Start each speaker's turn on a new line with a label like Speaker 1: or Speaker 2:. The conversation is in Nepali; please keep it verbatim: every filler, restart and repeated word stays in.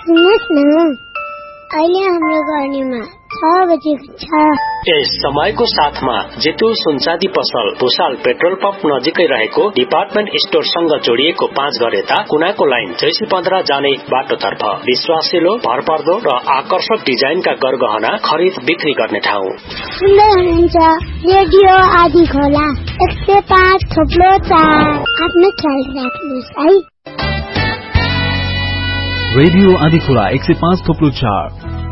Speaker 1: सुन्नुहोस् न, अहिले हाम्रो गर्नेमा छ बजेको छ।
Speaker 2: यस समयको साथमा जितु सुनचाँदी पसल भुसाल पेट्रोल पम्प नजिकै रहेको डिपार्टमेन्ट स्टोरसँग जोडिएको पाँच घर यता कुनाको लाइन जैसी पन्ध्र जाने बाटोतर्फ विश्वासिलो, भरपर्दो र आकर्षक डिजाइनका गरगहना खरिद बिक्री गर्ने ठाउँ।
Speaker 1: सुन्दै हुनुहुन्छ रेडियो आदि खोला एक सय पाँच थोप्लो चार। आफ्नो ख्याल राख्नुहोस् है।
Speaker 3: रेडियो आदि खोला एक सय पाँच थोप्लो चार